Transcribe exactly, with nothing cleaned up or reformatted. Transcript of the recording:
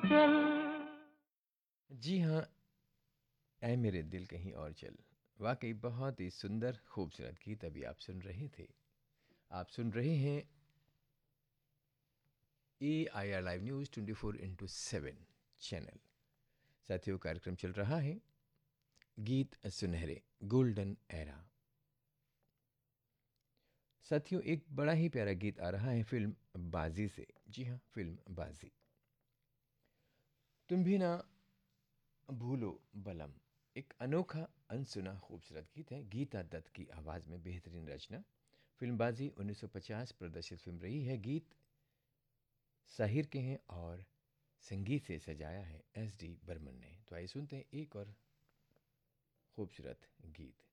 चल। जी हाँ, ऐ मेरे दिल कहीं और चल। वाकई बहुत ही सुंदर खूबसूरत गीत अभी आप सुन रहे थे। आप सुन रहे हैं ए I R live news twenty four into seven channel. साथियों, कार्यक्रम चल रहा है गीत सुनहरे गोल्डन एरा। साथियों, एक बड़ा ही प्यारा गीत आ रहा है फिल्म बाजी से। जी हाँ, फिल्म बाजी। तुम भी ना भूलो बलम, एक अनोखा अनसुना खूबसूरत गीत है। गीता दत्त की आवाज़ में बेहतरीन रचना। फिल्म बाजी उन्नीस सौ पचास प्रदर्शित फिल्म रही है। गीत साहिर के हैं और संगीत से सजाया है एस डी बर्मन ने। तो आइए सुनते हैं एक और खूबसूरत गीत।